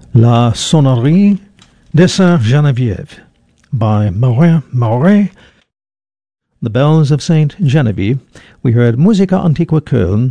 La Sonnerie de Sainte-Geneviève by Marin Mauret. The Bells of Saint Genevieve. We heard Musica Antiqua Köln